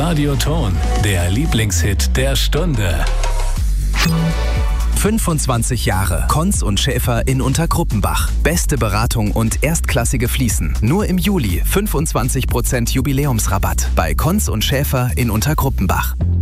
Radioton, der Lieblingshit der Stunde. 25 Jahre. Konz und Schäfer in Untergruppenbach. Beste Beratung und erstklassige Fliesen. Nur im Juli 25% Jubiläumsrabatt bei Konz und Schäfer in Untergruppenbach.